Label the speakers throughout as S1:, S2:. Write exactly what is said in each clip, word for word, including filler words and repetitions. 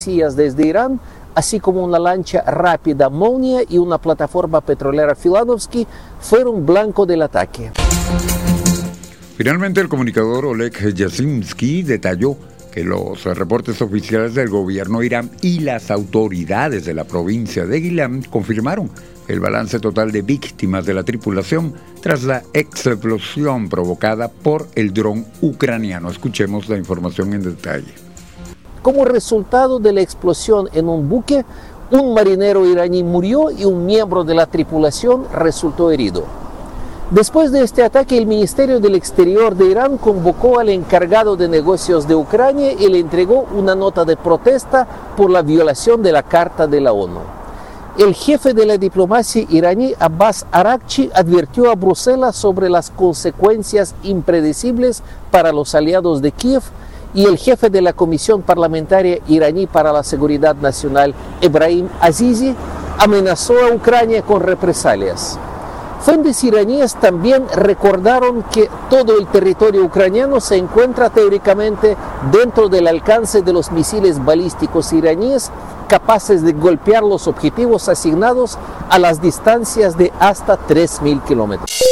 S1: desde Irán, así como una lancha rápida Molnia y una plataforma petrolera Filanovsky, fueron blanco del ataque.
S2: Finalmente, el comunicador Oleg Yasinski detalló que los reportes oficiales del gobierno Irán y las autoridades de la provincia de Guilán confirmaron el balance total de víctimas de la tripulación tras la explosión provocada por el dron ucraniano. Escuchemos la información en detalle.
S1: Como resultado de la explosión en un buque, un marinero iraní murió y un miembro de la tripulación resultó herido. Después de este ataque, el Ministerio del Exterior de Irán convocó al encargado de negocios de Ucrania y le entregó una nota de protesta por la violación de la Carta de la ONU. El jefe de la diplomacia iraní, Abbas Araghchi, advirtió a Bruselas sobre las consecuencias impredecibles para los aliados de Kiev, y el jefe de la Comisión Parlamentaria iraní para la Seguridad Nacional, Ebrahim Azizi, amenazó a Ucrania con represalias. Fuentes iraníes también recordaron que todo el territorio ucraniano se encuentra teóricamente dentro del alcance de los misiles balísticos iraníes, capaces de golpear los objetivos asignados a las distancias de hasta tres mil kilómetros.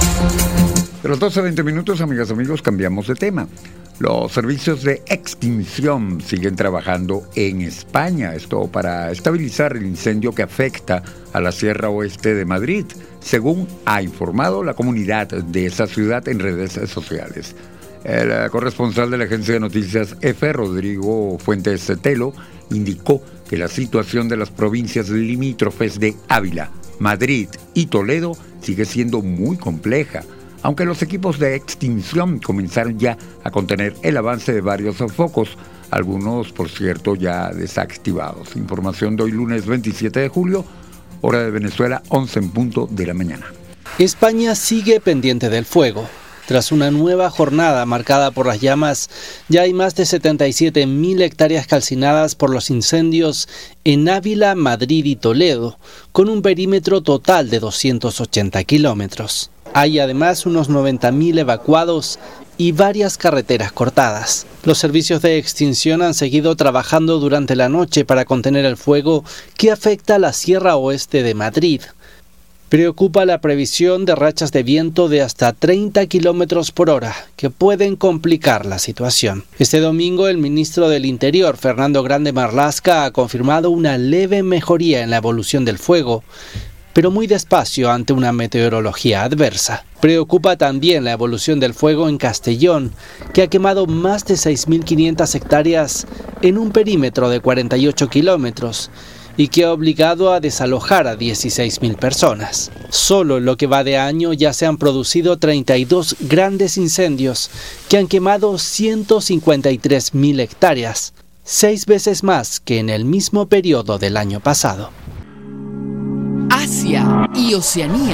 S2: De los doce a veinte minutos, amigas y amigos, cambiamos de tema. Los servicios de extinción siguen trabajando en España, esto para estabilizar el incendio que afecta a la Sierra Oeste de Madrid, según ha informado la comunidad de esa ciudad en redes sociales. El corresponsal de la agencia de noticias EFE, Rodrigo Fuentes Telo, indicó que la situación de las provincias limítrofes de Ávila, Madrid y Toledo sigue siendo muy compleja, aunque los equipos de extinción comenzaron ya a contener el avance de varios focos, algunos, por cierto, ya desactivados. Información de hoy lunes veintisiete de julio, hora de Venezuela, once en punto de la mañana.
S3: España sigue pendiente del fuego. Tras una nueva jornada marcada por las llamas, ya hay más de setenta y siete mil hectáreas calcinadas por los incendios en Ávila, Madrid y Toledo, con un perímetro total de doscientos ochenta kilómetros. Hay además unos noventa mil evacuados y varias carreteras cortadas. Los servicios de extinción han seguido trabajando durante la noche para contener el fuego que afecta a la Sierra Oeste de Madrid. Preocupa la previsión de rachas de viento de hasta treinta kilómetros por hora, que pueden complicar la situación. Este domingo, el ministro del Interior, Fernando Grande Marlaska, ha confirmado una leve mejoría en la evolución del fuego, pero muy despacio ante una meteorología adversa. Preocupa también la evolución del fuego en Castellón, que ha quemado más de seis mil quinientas hectáreas en un perímetro de cuarenta y ocho kilómetros y que ha obligado a desalojar a dieciséis mil personas. Solo en lo que va de año ya se han producido treinta y dos grandes incendios que han quemado ciento cincuenta y tres mil hectáreas, seis veces más que en el mismo periodo del año pasado.
S4: Asia y Oceanía.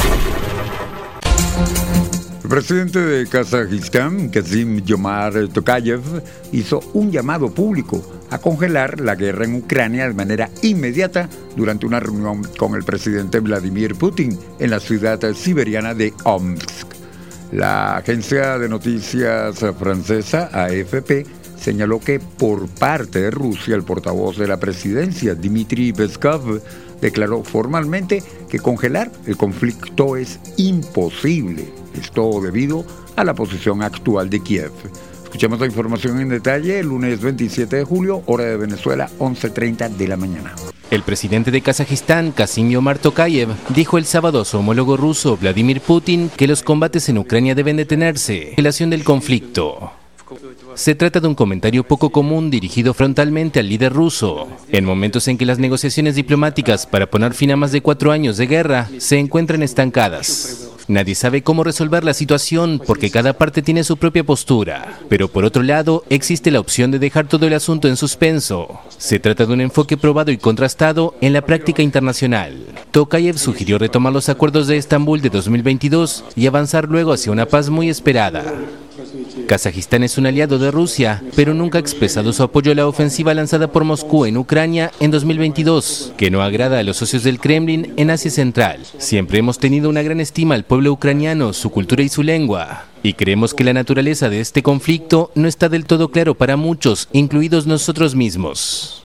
S2: El presidente de Kazajistán, Kassym-Jomart Tokayev, hizo un llamado público a congelar la guerra en Ucrania de manera inmediata durante una reunión con el presidente Vladimir Putin en la ciudad siberiana de Omsk. La agencia de noticias francesa A F P señaló que por parte de Rusia, el portavoz de la presidencia, Dmitry Peskov, declaró formalmente que congelar el conflicto es imposible, esto debido a la posición actual de Kiev. Escuchemos la información en detalle el lunes veintisiete de julio, hora de Venezuela, once treinta de la mañana.
S5: El presidente de Kazajistán, Kassym-Jomart Tokayev, dijo el sábado a su homólogo ruso, Vladimir Putin, que los combates en Ucrania deben detenerse en relación del conflicto. Se trata de un comentario poco común dirigido frontalmente al líder ruso, en momentos en que las negociaciones diplomáticas para poner fin a más de cuatro años de guerra se encuentran estancadas. Nadie sabe cómo resolver la situación porque cada parte tiene su propia postura. Pero por otro lado, existe la opción de dejar todo el asunto en suspenso. Se trata de un enfoque probado y contrastado en la práctica internacional. Tokayev sugirió retomar los acuerdos de Estambul de dos mil veintidós y avanzar luego hacia una paz muy esperada. Kazajistán es un aliado de Rusia, pero nunca ha expresado su apoyo a la ofensiva lanzada por Moscú en Ucrania en dos mil veintidós, que no agrada a los socios del Kremlin en Asia Central. Siempre hemos tenido una gran estima al pueblo ucraniano, su cultura y su lengua, Y creemos que la naturaleza de este conflicto no está del todo claro para muchos, incluidos nosotros mismos.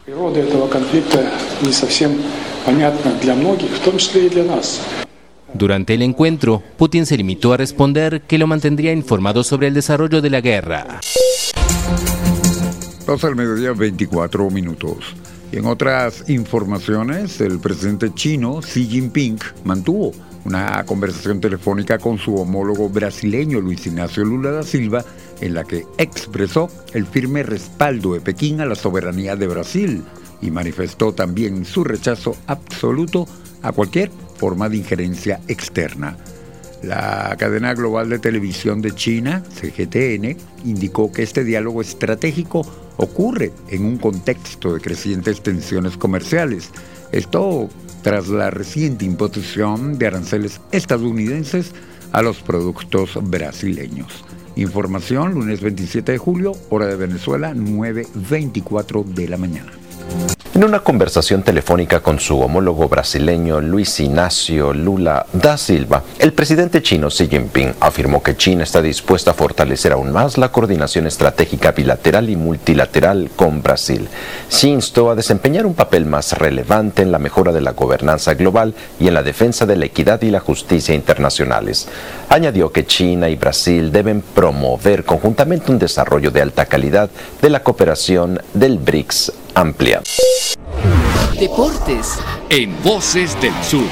S5: Durante el encuentro, Putin se limitó a responder que lo mantendría informado sobre el desarrollo de la guerra.
S2: dos al mediodía, veinticuatro minutos. Y en otras informaciones, el presidente chino Xi Jinping mantuvo una conversación telefónica con su homólogo brasileño Luis Ignacio Lula da Silva, en la que expresó el firme respaldo de Pekín a la soberanía de Brasil y manifestó también su rechazo absoluto a cualquier forma de injerencia externa. La cadena global de televisión de China, C G T N, indicó que este diálogo estratégico ocurre en un contexto de crecientes tensiones comerciales. Esto tras la reciente imposición de aranceles estadounidenses a los productos brasileños. Información, lunes veintisiete de julio, hora de Venezuela, nueve veinticuatro de la mañana.
S4: En una conversación telefónica con su homólogo brasileño Luis Ignacio Lula da Silva, el presidente chino Xi Jinping afirmó que China está dispuesta a fortalecer aún más la coordinación estratégica bilateral y multilateral con Brasil. Xi instó a desempeñar un papel más relevante en la mejora de la gobernanza global y en la defensa de la equidad y la justicia internacionales. Añadió que China y Brasil deben promover conjuntamente un desarrollo de alta calidad de la cooperación del BRICS amplia.
S6: Deportes en Voces del Sur.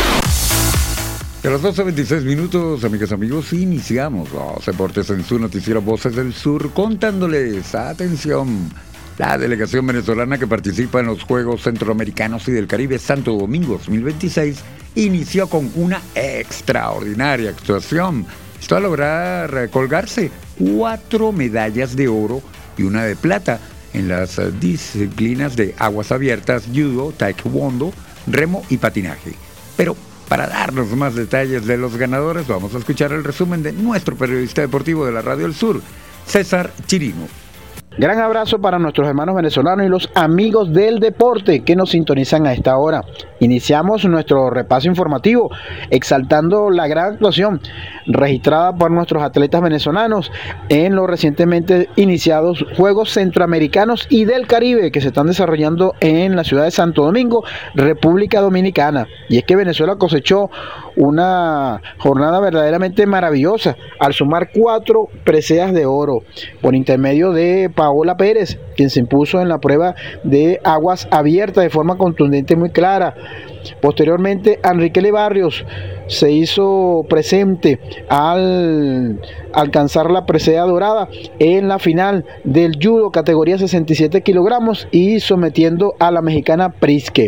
S2: A las doce veintiséis minutos, amigas y amigos, iniciamos los deportes en su noticiero Voces del Sur, contándoles, atención, la delegación venezolana que participa en los Juegos Centroamericanos y del Caribe Santo Domingo dos mil veintiséis inició con una extraordinaria actuación. Esto a lograr colgarse cuatro medallas de oro y una de plata en las disciplinas de aguas abiertas, judo, taekwondo, remo y patinaje. Pero para darnos más detalles de los ganadores, vamos a escuchar el resumen de nuestro periodista deportivo de la Radio del Sur, César Chirino.
S7: Gran abrazo para nuestros hermanos venezolanos y los amigos del deporte que nos sintonizan a esta hora. Iniciamos nuestro repaso informativo exaltando la gran actuación registrada por nuestros atletas venezolanos en los recientemente iniciados Juegos Centroamericanos y del Caribe que se están desarrollando en la ciudad de Santo Domingo, República Dominicana. Y es que Venezuela cosechó una jornada verdaderamente maravillosa al sumar cuatro preseas de oro por intermedio de Paola Pérez, quien se impuso en la prueba de aguas abiertas de forma contundente y muy clara. Posteriormente, Enrique Le Barrios se hizo presente al alcanzar la presea dorada en la final del judo categoría sesenta y siete kilogramos y sometiendo a la mexicana Prisque.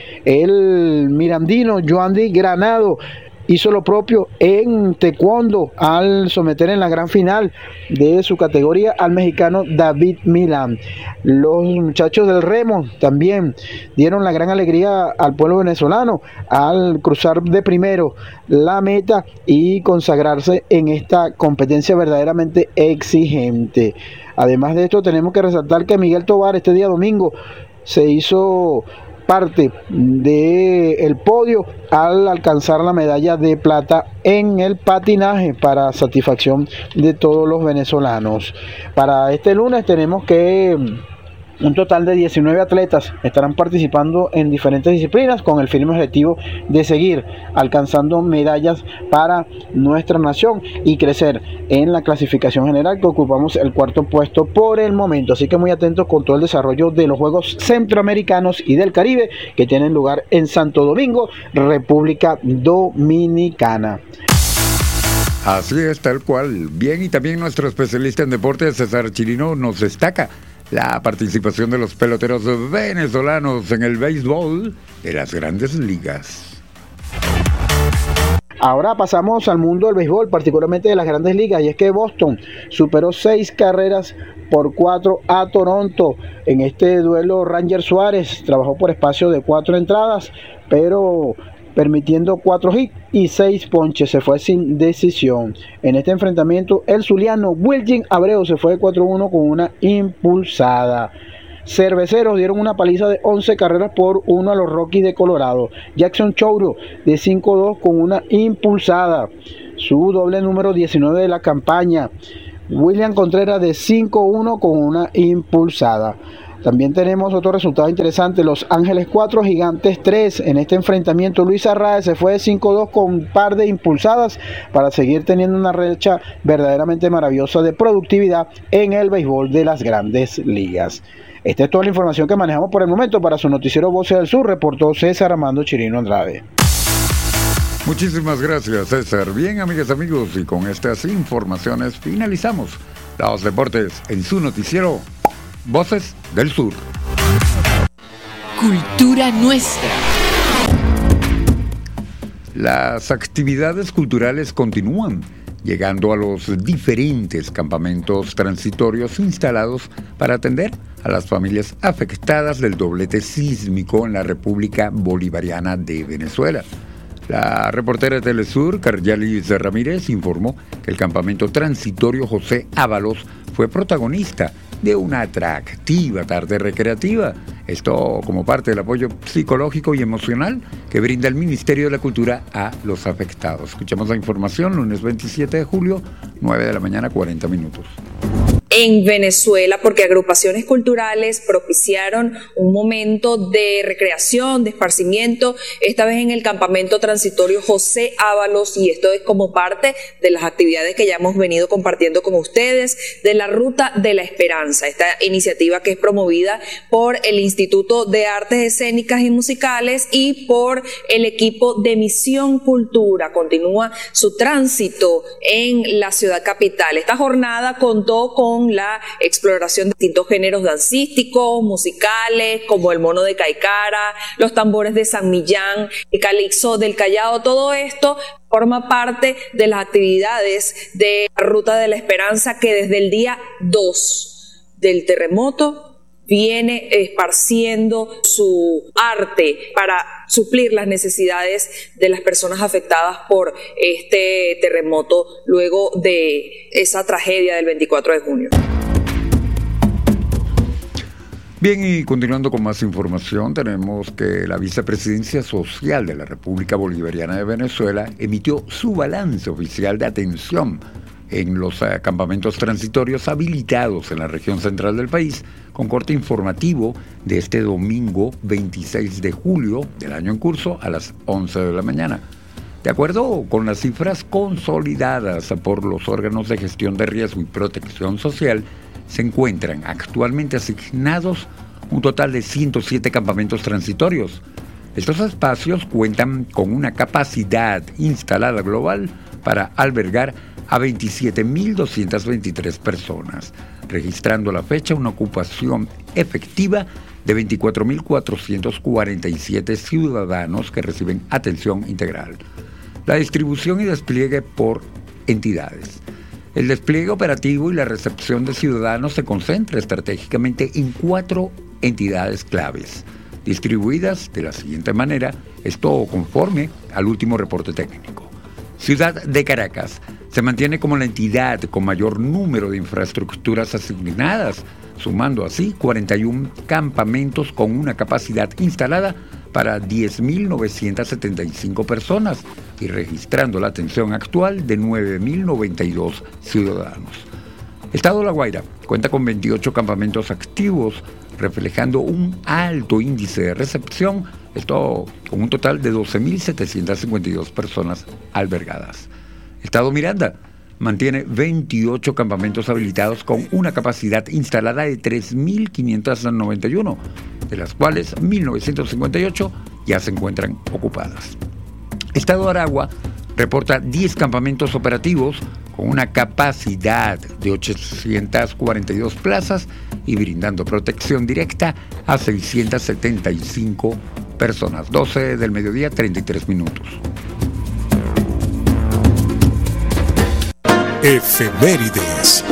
S7: El mirandino Joandy Granado hizo lo propio en taekwondo al someter en la gran final de su categoría al mexicano David Milán. Los muchachos del remo también dieron la gran alegría al pueblo venezolano al cruzar de primero la meta y consagrarse en esta competencia verdaderamente exigente. Además de esto, tenemos que resaltar que Miguel Tovar este día domingo se hizo parte del podio al alcanzar la medalla de plata en el patinaje para satisfacción de todos los venezolanos. Para este lunes tenemos que un total de diecinueve atletas estarán participando en diferentes disciplinas con el firme objetivo de seguir alcanzando medallas para nuestra nación y crecer en la clasificación general, que ocupamos el cuarto puesto por el momento. Así que muy atentos con todo el desarrollo de los Juegos Centroamericanos y del Caribe que tienen lugar en Santo Domingo, República Dominicana.
S2: Así es, tal cual. Bien, y también nuestro especialista en deportes, César Chirino, nos destaca la participación de los peloteros venezolanos en el béisbol de las grandes ligas.
S7: Ahora pasamos al mundo del béisbol, particularmente de las grandes ligas, y es que Boston superó seis carreras por cuatro a Toronto. En este duelo, Ranger Suárez trabajó por espacio de cuatro entradas, pero permitiendo cuatro hits y seis ponches, se fue sin decisión. En este enfrentamiento, el zuliano Wilkin Abreu se fue de cuatro uno con una impulsada. Cerveceros dieron una paliza de once carreras por uno a los Rockies de Colorado. Jackson Chouro de cinco dos con una impulsada. su doble número diecinueve de la campaña. William Contreras de cinco uno con una impulsada. También tenemos otro resultado interesante, Los Ángeles cuatro, Gigantes tres. En este enfrentamiento Luis Arraez se fue de cinco dos con un par de impulsadas para seguir teniendo una racha verdaderamente maravillosa de productividad en el béisbol de las Grandes Ligas. Esta es toda la información que manejamos por el momento. Para su noticiero Voces del Sur, reportó César Armando Chirino Andrade.
S2: Muchísimas gracias, César. Bien, amigas, amigos, y con estas informaciones finalizamos los deportes en su noticiero Voces del Sur.
S6: Cultura nuestra.
S2: Las actividades culturales continúan, llegando a los diferentes campamentos transitorios instalados para atender a las familias afectadas del doblete sísmico en la República Bolivariana de Venezuela. La reportera de Telesur, Caryalis Ramírez, informó que el campamento transitorio José Ábalos fue protagonista de una atractiva tarde recreativa. Esto como parte del apoyo psicológico y emocional que brinda el Ministerio de la Cultura a los afectados. Escuchamos la información, lunes veintisiete de julio, nueve de la mañana, cuarenta minutos.
S8: En Venezuela, porque agrupaciones culturales propiciaron un momento de recreación, de esparcimiento, esta vez en el campamento transitorio José Ábalos, y esto es como parte de las actividades que ya hemos venido compartiendo con ustedes, de la Ruta de la Esperanza, esta iniciativa que es promovida por el Instituto de Artes Escénicas y Musicales y por el equipo de Misión Cultura. Continúa su tránsito en la ciudad capital. Esta jornada contó con la exploración de distintos géneros dancísticos, musicales, como el mono de Caicara, los tambores de San Millán, el calixo del Callao. Todo esto forma parte de las actividades de la Ruta de la Esperanza, que desde el día dos del terremoto viene esparciendo su arte para suplir las necesidades de las personas afectadas por este terremoto luego de esa tragedia del veinticuatro de junio.
S2: Bien, y continuando con más información, tenemos que la Vicepresidencia Social de la República Bolivariana de Venezuela emitió su balance oficial de atención en los uh, campamentos transitorios habilitados en la región central del país, con corte informativo de este domingo veintiséis de julio del año en curso a las once de la mañana. De acuerdo con las cifras consolidadas por los órganos de gestión de riesgo y protección social, se encuentran actualmente asignados un total de ciento siete campamentos transitorios. Estos espacios cuentan con una capacidad instalada global para albergar a veintisiete mil doscientas veintitrés personas, registrando a la fecha una ocupación efectiva de veinticuatro mil cuatrocientos cuarenta y siete ciudadanos que reciben atención integral. La distribución y despliegue por entidades. El despliegue operativo y la recepción de ciudadanos se concentra estratégicamente en cuatro entidades claves, distribuidas de la siguiente manera, esto conforme al último reporte técnico. Ciudad de Caracas se mantiene como la entidad con mayor número de infraestructuras asignadas, sumando así cuarenta y uno campamentos con una capacidad instalada para diez mil novecientas setenta y cinco personas y registrando la atención actual de nueve mil noventa y dos ciudadanos. Estado de La Guaira cuenta con veintiocho campamentos activos, reflejando un alto índice de recepción, esto con un total de doce mil setecientas cincuenta y dos personas albergadas. Estado Miranda mantiene veintiocho campamentos habilitados con una capacidad instalada de tres mil quinientos noventa y uno, de las cuales mil novecientos cincuenta y ocho ya se encuentran ocupadas. Estado Aragua reporta diez campamentos operativos con una capacidad de ochocientas cuarenta y dos plazas y brindando protección directa a seiscientas setenta y cinco personas. doce del mediodía, treinta y tres minutos.
S9: Efemérides.